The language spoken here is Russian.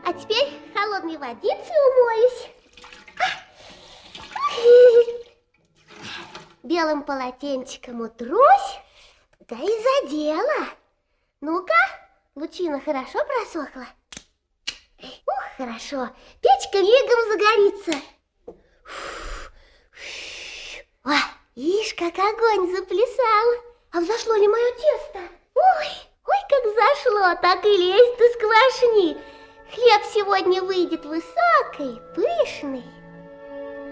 А теперь холодной водицей умоюсь. Белым полотенчиком утрусь, да и за дело. Ну-ка, лучина хорошо просохла? Ух, хорошо, печка мигом загорится. О, ишь, как огонь заплясал. А взошло ли мое тесто? Ой, как зашло, так и лезет из квашни. Хлеб сегодня выйдет высокий, пышный.